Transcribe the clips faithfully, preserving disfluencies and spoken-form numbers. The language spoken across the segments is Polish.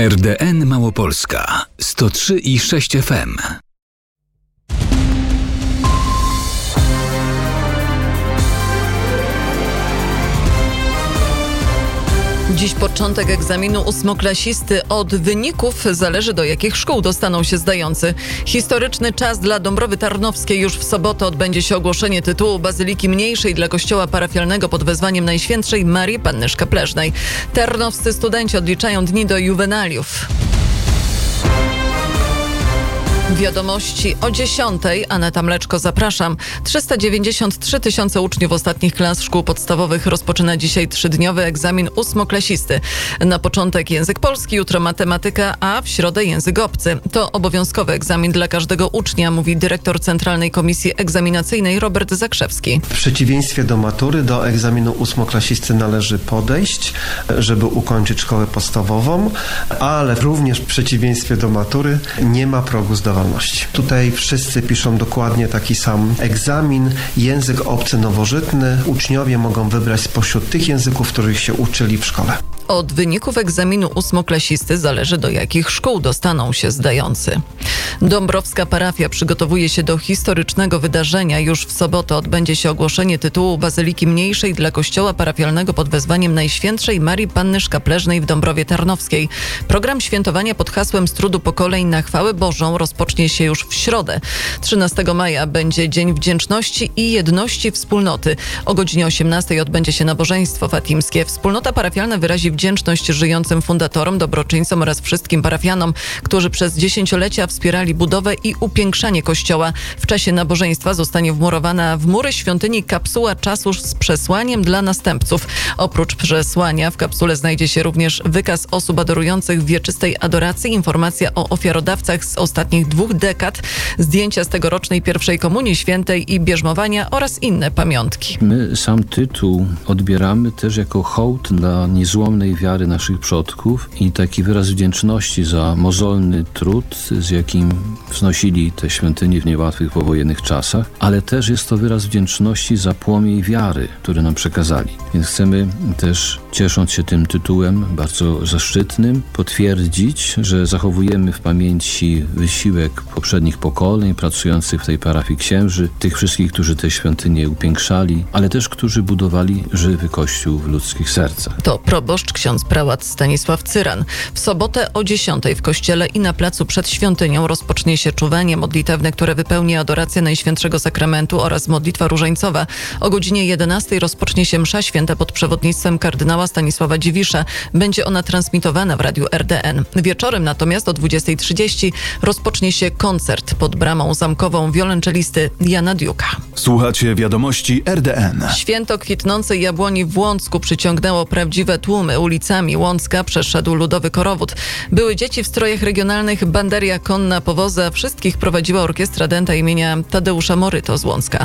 R D N Małopolska sto trzy i sześć F M. Dziś początek egzaminu ósmoklasisty. Od wyników zależy, do jakich szkół dostaną się zdający. Historyczny czas dla Dąbrowy Tarnowskiej. Już w sobotę odbędzie się ogłoszenie tytułu Bazyliki Mniejszej dla kościoła parafialnego pod wezwaniem Najświętszej Marii Panny Szkapleżnej. Tarnowscy studenci odliczają dni do juwenaliów. Wiadomości o dziesiątej. Aneta Mleczko, zapraszam. trzysta dziewięćdziesiąt trzy tysiące uczniów ostatnich klas szkół podstawowych rozpoczyna dzisiaj trzydniowy egzamin ósmoklasisty. Na początek język polski, jutro matematyka, a w środę język obcy. To obowiązkowy egzamin dla każdego ucznia, mówi dyrektor Centralnej Komisji Egzaminacyjnej Robert Zakrzewski. W przeciwieństwie do matury, do egzaminu ósmoklasisty należy podejść, żeby ukończyć szkołę podstawową, ale również w przeciwieństwie do matury nie ma progu zdawalności. Tutaj wszyscy piszą dokładnie taki sam egzamin, język obcy nowożytny. Uczniowie mogą wybrać spośród tych języków, których się uczyli w szkole. Od wyników egzaminu ósmoklasisty zależy, do jakich szkół dostaną się zdający. Dąbrowska parafia przygotowuje się do historycznego wydarzenia. Już w sobotę odbędzie się ogłoszenie tytułu Bazyliki Mniejszej dla kościoła parafialnego pod wezwaniem Najświętszej Marii Panny Szkapleżnej w Dąbrowie Tarnowskiej. Program świętowania pod hasłem Z trudu pokoleń na chwałę Bożą rozpocznie się już w środę. trzynastego maja będzie Dzień Wdzięczności i Jedności Wspólnoty. O godzinie osiemnastej odbędzie się nabożeństwo fatimskie. Wspólnota parafialna wyrazi wdzięczność żyjącym fundatorom, dobroczyńcom oraz wszystkim parafianom, którzy przez dziesięciolecia wspierali budowę i upiększanie kościoła. W czasie nabożeństwa zostanie wmurowana w mury świątyni kapsuła czasu z przesłaniem dla następców. Oprócz przesłania w kapsule znajdzie się również wykaz osób adorujących w wieczystej adoracji, informacja o ofiarodawcach z ostatnich dwóch dekad, zdjęcia z tegorocznej pierwszej komunii świętej i bierzmowania oraz inne pamiątki. My sam tytuł odbieramy też jako hołd dla niezłomnej wiary naszych przodków i taki wyraz wdzięczności za mozolny trud, z jakim wznosili te świątynie w niełatwych powojennych czasach, ale też jest to wyraz wdzięczności za płomień wiary, który nam przekazali. Więc chcemy też, ciesząc się tym tytułem bardzo zaszczytnym, potwierdzić, że zachowujemy w pamięci wysiłek poprzednich pokoleń pracujących w tej parafii księży, tych wszystkich, którzy te świątynie upiększali, ale też którzy budowali żywy Kościół w ludzkich sercach. To proboszcz ksiądz prałat Stanisław Cyran. W sobotę o dziesiątej w kościele i na placu przed świątynią rozpocznie się czuwanie modlitewne, które wypełni adorację Najświętszego Sakramentu oraz modlitwa różańcowa. O godzinie jedenastej rozpocznie się msza święta pod przewodnictwem kardynała Stanisława Dziwisza. Będzie ona transmitowana w radiu R D N. Wieczorem natomiast o dwudziestej trzydzieści rozpocznie się koncert pod bramą zamkową wiolonczelisty Jana Diuka. Słuchacie wiadomości R D N. Święto kwitnącej jabłoni w Łącku przyciągnęło prawdziwe tłumy. Ulicami Łącka przeszedł ludowy korowód. Były dzieci w strojach regionalnych, banderia konna, powoza. Wszystkich prowadziła orkiestra dęta imienia Tadeusza Moryto z Łącka.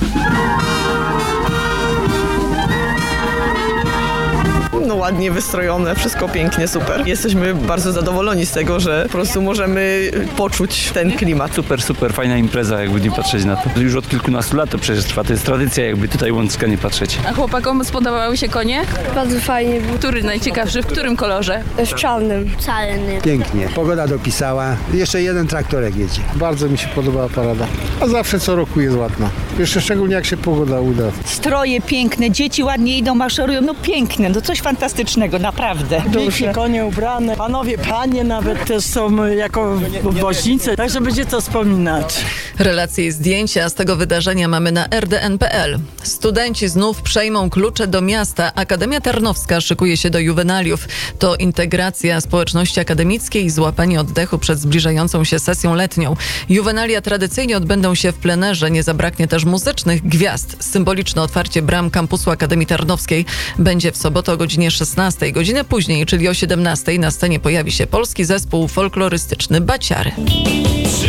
No ładnie wystrojone, wszystko pięknie, super. Jesteśmy bardzo zadowoleni z tego, że po prostu możemy poczuć ten klimat. Super, super, fajna impreza, jakby nie patrzeć na to. Już od kilkunastu lat to przecież trwa, to jest tradycja, jakby tutaj Łącka nie patrzeć. A chłopakom spodobały się konie? Bardzo fajnie był. Który najciekawszy, w którym kolorze? W czarnym. Czarny. Pięknie. Pogoda dopisała. Jeszcze jeden traktorek jedzie. Bardzo mi się podobała parada. A zawsze co roku jest ładna. Jeszcze szczególnie jak się pogoda uda. Stroje piękne, dzieci ładnie idą, maszerują. No piękne, no coś fantastycznego, naprawdę. Pięknie konie ubrane, panowie, panie nawet też są jako woźnice, także będzie to wspominać. Relacje i zdjęcia z tego wydarzenia mamy na r d n kropka p l. Studenci znów przejmą klucze do miasta. Akademia Tarnowska szykuje się do juwenaliów. To integracja społeczności akademickiej i złapanie oddechu przed zbliżającą się sesją letnią. Juwenalia tradycyjnie odbędą się w plenerze. Nie zabraknie też muzycznych gwiazd. Symboliczne otwarcie bram kampusu Akademii Tarnowskiej będzie w sobotę o godzinie szesnastej. Godzinę później, czyli o siedemnastej, na scenie pojawi się polski zespół folklorystyczny Baciary.